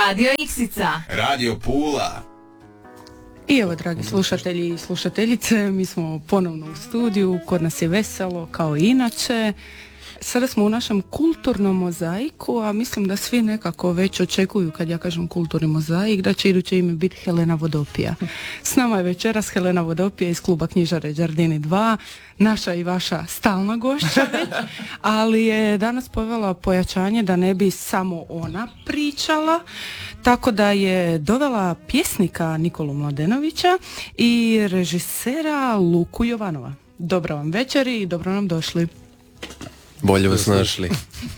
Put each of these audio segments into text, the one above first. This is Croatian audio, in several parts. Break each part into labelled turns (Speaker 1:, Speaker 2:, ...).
Speaker 1: Radio Iksica.
Speaker 2: Radio Pula.
Speaker 3: I evo, dragi slušatelji i slušateljice, mi smo ponovno u studiju, kod nas je veselo kao i inače. Sada smo u našem kulturnom mozaiku, a mislim da svi nekako već očekuju, kad ja kažem kulturni mozaik, da će iduće ime biti Helena Vodopija. S nama je večeras Helena Vodopija iz kluba knjižare Đardini 2, naša i vaša stalna gošća već, ali je danas povela pojačanje da ne bi samo ona pričala, tako da je dovela pjesnika Nikolu Mladenovića i režisera Luku Jovanova. Dobro vam večer i dobro nam došli.
Speaker 4: Bolje vas našli.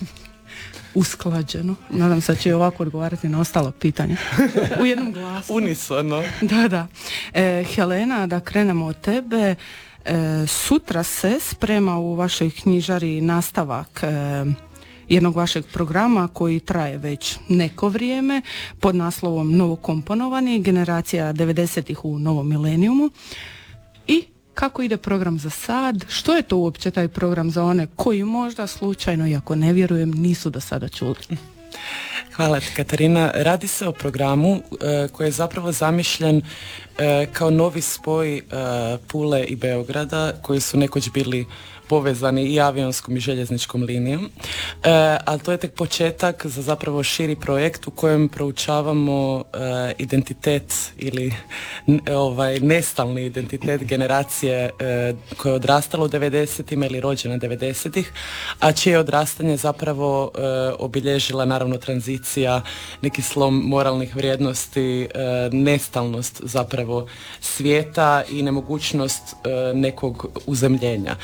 Speaker 3: Usklađeno. Nadam se da će ovako odgovarati na ostalo pitanje. U jednom glasu.
Speaker 5: Unisono.
Speaker 3: Da. Helena, da krenemo od tebe. Sutra se sprema u vašoj knjižari nastavak jednog vašeg programa koji traje već neko vrijeme pod naslovom Novokomponovani, generacija 90-ih u novom milenijumu. I kako ide program za sad? Što je to uopće taj program za one koji možda slučajno, iako ne vjerujem, nisu do sada čuli?
Speaker 5: Hvala ti, Katarina. Radi se o programu koji je zapravo zamišljen kao novi spoj Pule i Beograda koji su nekoć bili povezani i avionskom i željezničkom linijom, ali to je tek početak za zapravo širi projekt u kojem proučavamo identitet ili nestalni identitet generacije koja je odrastala u 90-ima ili rođena 90-ih, a čije odrastanje zapravo obilježila naravno tranzicija, neki slom moralnih vrijednosti, nestalnost zapravo svijeta i nemogućnost nekog uzemljenja.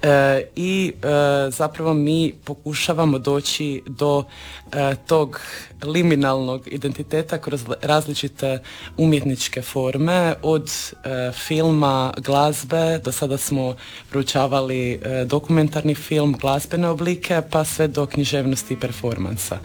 Speaker 5: I zapravo mi pokušavamo doći do tog liminalnog identiteta kroz različite umjetničke forme, od filma, glazbe, do sada smo proučavali dokumentarni film, glazbene oblike, pa sve do književnosti i performansa.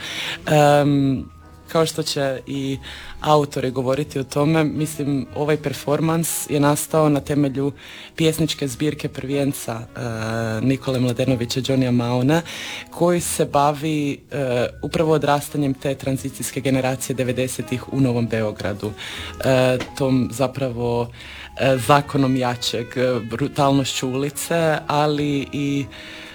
Speaker 5: Kao što će i autori govoriti o tome, mislim, ovaj performans je nastao na temelju pjesničke zbirke prvijenca Nikole Mladenovića, Johnnya Maona, koji se bavi upravo odrastanjem te tranzicijske generacije 90-ih u Novom Beogradu. Tom zapravo zakonom jačeg, brutalnošću ulice, ali i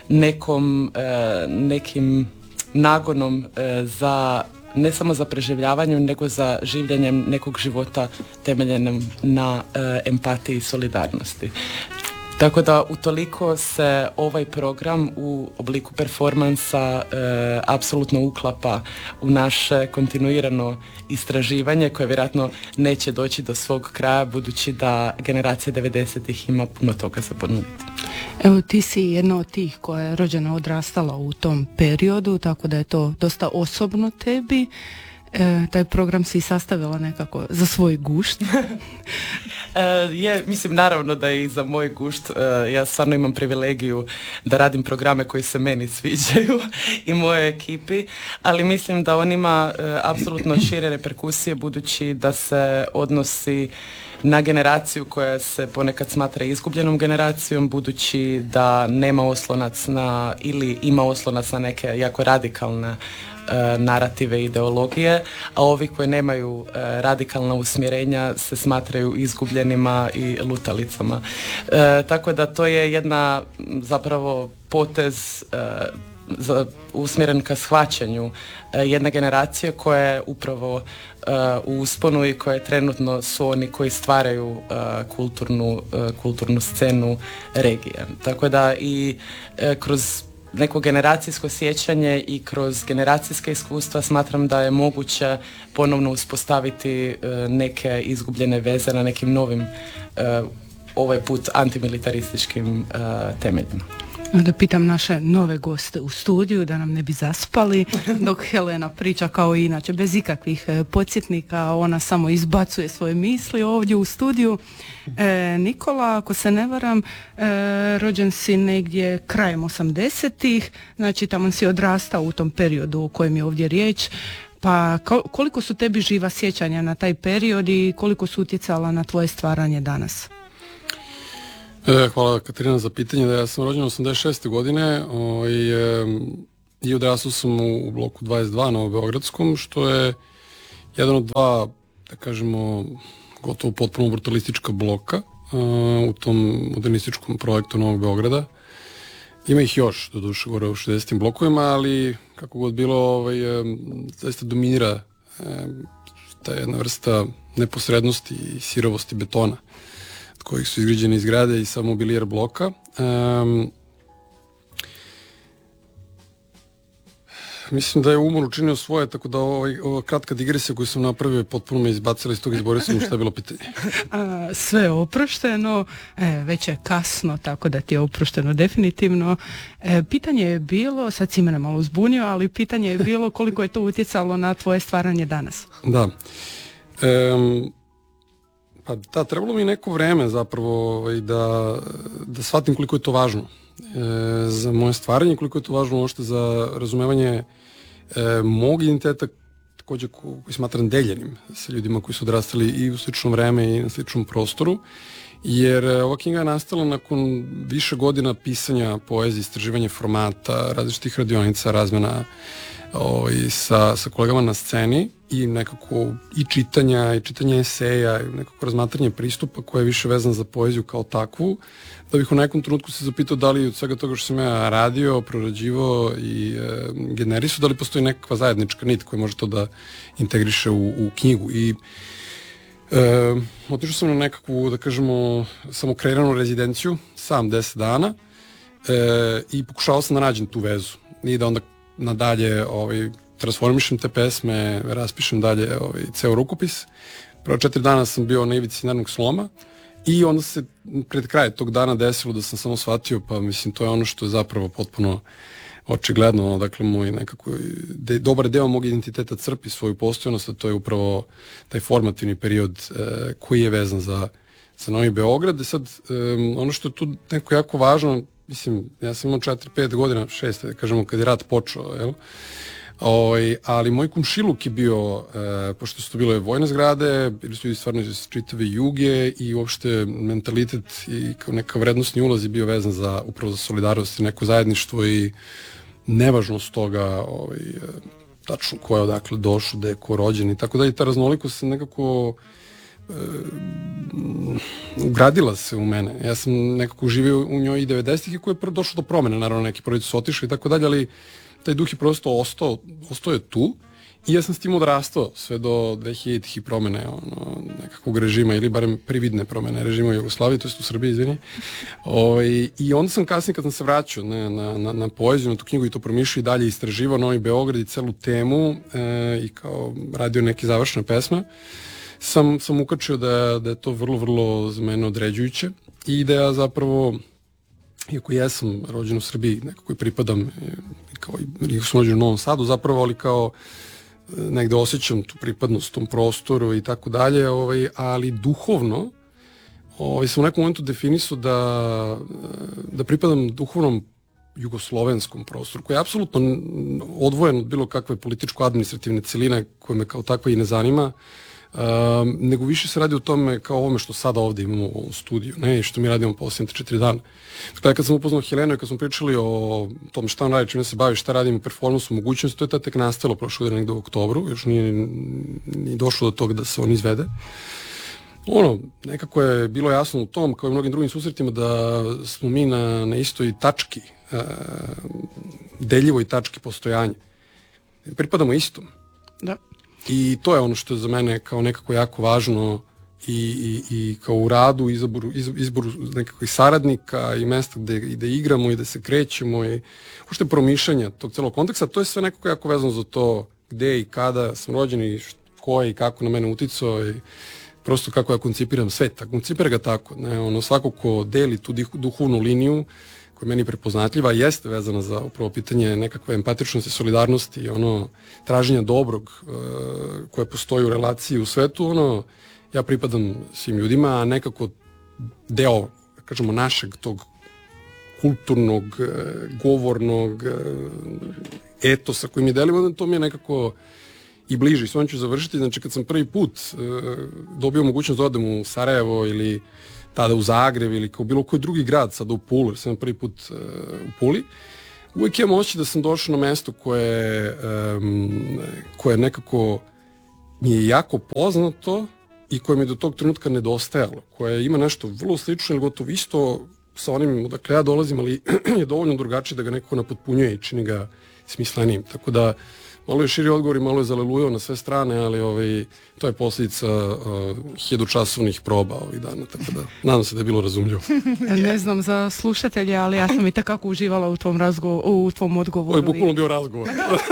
Speaker 5: nekim nagonom za ne samo za preživljavanjem, nego za življenjem nekog života temeljenom na empatiji i solidarnosti. Tako da utoliko se ovaj program u obliku performansa apsolutno uklapa u naše kontinuirano istraživanje koje vjerojatno neće doći do svog kraja, budući da generacija 90-ih ima puno toga za ponuditi.
Speaker 3: Evo, ti si jedna od tih koja je rođena, odrastala u tom periodu, tako da je to dosta osobno tebi. Taj program si sastavila nekako za svoj gušt.
Speaker 5: Mislim, naravno da je i za moj gušt. Ja stvarno imam privilegiju da radim programe koji se meni sviđaju i moje ekipi, ali mislim da on ima apsolutno šire reperkusije, budući da se odnosi na generaciju koja se ponekad smatra izgubljenom generacijom, budući da nema oslonac ili ima oslonac na neke jako radikalne narative i ideologije, a ovi koji nemaju radikalna usmjerenja se smatraju izgubljenima i lutalicama. Tako da to je jedna zapravo potez usmjeren ka shvaćanju jedne generacije koja je upravo u usponu i koje trenutno su oni koji stvaraju kulturnu scenu regije. Tako da i kroz neko generacijsko sjećanje i kroz generacijska iskustva smatram da je moguće ponovno uspostaviti neke izgubljene veze na nekim novim, ovaj put antimilitarističkim temeljima.
Speaker 3: Da pitam naše nove goste u studiju da nam ne bi zaspali dok Helena priča kao i inače bez ikakvih podsjetnika, ona samo izbacuje svoje misli ovdje u studiju. Nikola, ako se ne varam, rođen si negdje krajem 80-ih, znači tamo si odrastao u tom periodu o kojem je ovdje riječ. Pa koliko su tebi živa sjećanja na taj period i koliko su utjecala na tvoje stvaranje danas?
Speaker 6: Hvala, Katarina, za pitanje. Da, ja sam rođen 86. godine i odrastao sam u bloku 22 na Beogradskom, što je jedan od dva, da kažemo, gotovo potpuno brutalistička bloka u tom modernističkom projektu Novog Beograda. Ima ih još, do duše, gore u 60. blokovima, ali kako god bilo, zaista dominira ta jedna vrsta neposrednosti i sirovosti betona od kojih su izgrađene zgrade i samo mobilijer bloka. Mislim da je umor učinio svoje, tako da ova kratka digresija koju sam napravio potpuno me izbacila iz tog, izborio sam šta je bilo pitanje.
Speaker 3: Sve je oprošteno, već je kasno, tako da ti je oprošteno definitivno. Pitanje je bilo, sad si mene malo uzbunio, ali pitanje je bilo koliko je to utjecalo na tvoje stvaranje danas.
Speaker 6: Da. Pa da, trebalo mi neko vreme zapravo da shvatim koliko je to važno za moje stvaranje, koliko je to važno uopšte za razumevanje mog identiteta, takođe koji smatram deljenim sa ljudima koji su odrastali i u slično vreme i na sličnom prostoru, jer ova knjiga je nastala nakon više godina pisanja poezije, istraživanja formata, različitih radionica, razmena sa kolegama na sceni i nekako i čitanje eseja i nekako razmatranje pristupa koje je više vezan za poeziju kao takvu, da bih u nekom trenutku se zapitao da li od svega toga što sam ja radio, prorađivao i generisao, da li postoji nekakva zajednička nit koja može to da integriše u knjigu. I otišao sam na nekakvu, da kažemo, samokreiranu rezidenciju, sam 10 dana i pokušao sam da nađem tu vezu i da onda nadalje transformišem te pesme, raspišem dalje ceo rukopis. Prvo 4 dana sam bio na ivici nervnog sloma i onda se pred kraj tog dana desilo da sam samo shvatio, pa mislim to je ono što je zapravo potpuno očigledno, dakle moj nekako dobar deo mog identiteta crpi svoju postojnost, a to je upravo taj formativni period koji je vezan za Novi Beograd. I sad ono što je tu neko jako važno, mislim, ja sam imao 4-5 godina, 6, da kažemo, kad je rat počeo, jel? Ali moj komšiluk je bio, pošto su to bile vojne zgrade, bili su ljudi stvarno iz čitave Juge i uopšte mentalitet i kao neka vrednostni ulaz je bio vezan za, upravo za solidarnost i neko zajedništvo i nevažnost toga, tačno ko je odakle došao, gde je ko rođen i tako da i ta raznolikost se nekako ugradila se u mene. Ja sam nekako živio u njoj i 90-ih i koje je došlo do promene, naravno neki porodice su otišli i tako dalje, ali taj duh je prosto ostao je tu i ja sam s tim odrastao sve do 2000-ih i promene nekakvog režima ili barem prividne promene režima u Jugoslaviji, to jest u Srbiji, izvini. I onda sam kasnije kad sam se vraćao na poeziju, na tu knjigu i to promišljao i dalje istraživao Novi Beograd i celu temu i kao radio neke završne pesme, sam ukačio da je to vrlo, vrlo za mene određujuće i da ja zapravo, iako jesam rođen u Srbiji, nekako i pripadam, iako sam rođen u Novom Sadu zapravo, ali kao negde osjećam tu pripadnost tom prostoru i tako dalje, ali duhovno sam u nekom momentu definisao da pripadam duhovnom jugoslovenskom prostoru, koji je apsolutno odvojen od bilo kakve političko-administrativne celine koje me kao takva i ne zanima, nego više se radi o tome kao ovome što sada ovde imamo u ovom studiju, ne, i što mi radimo posljednje 4 dana. Dakle, kad sam upoznao Helenu i kad smo pričali o tome šta on radi, čime se bavi, šta radimo, performansu, mogućnosti, to je tek nastalo prošle godine negde u oktobru, još nije ni došlo do toga da se on izvede. Nekako je bilo jasno u tom, kao i mnogim drugim susretima, da smo mi na istoj tački, deljivoj tački postojanja. Pripadamo istom.
Speaker 3: Da.
Speaker 6: I to je ono što je za mene kao nekako jako važno i kao u radu, izboru nekakvih saradnika i mesta gde igramo i da se krećemo i uopšte promišljanja tog celog konteksta. To je sve nekako jako vezano za to gde i kada sam rođen i ko je i kako na mene uticao i prosto kako ja koncipiram svet. Koncipira ga tako. Svako ko deli tu duhovnu liniju koja je meni prepoznatljiva, jeste vezana za upravo pitanje nekakve empatičnosti, solidarnosti i traženja dobrog koje postoji u relaciji u svetu, ja pripadam svim ljudima, a nekako deo, kažemo, našeg tog kulturnog, govornog etosa koji mi delimo, to mi je nekako i bliže. I s ovim ću završiti, znači kad sam prvi put dobio mogućnost da odem u Sarajevo ili tada u Zagreb ili kao bilo koji drugi grad, sada u Pulu, jer sam prvi put u Puli, uvijek imam osjećaj da sam došao na mesto koje je nekako mi je jako poznato i koje mi je do tog trenutka nedostajalo, koje ima nešto vrlo slično ili gotovo isto sa onim odakle ja dolazim, ali je dovoljno drugačije da ga nekako napotpunjuje i čini ga smislenijim. Tako da malo je širi odgovor i malo je zalelujao na sve strane, ali to je posljedica 1000 časovnih proba ovih dana, tako da nadam se da je bilo razumljivo.
Speaker 3: Ne znam za slušatelje, ali ja sam i takako uživala u tvom odgovoru.
Speaker 6: Ovo je bukvalno bio razgovor.